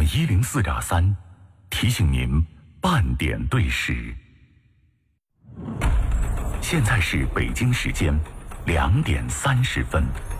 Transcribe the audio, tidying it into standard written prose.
FM104.3，提醒您半点对时。现在是北京时间2点30分。